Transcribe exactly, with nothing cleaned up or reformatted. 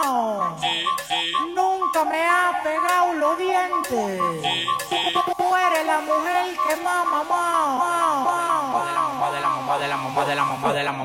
mamao. Nunca me ha pegado los dientes. Tú eres la mujer que más mamao. Mamá de la mamá de la mamá de la mamá de la mamá de la mamá.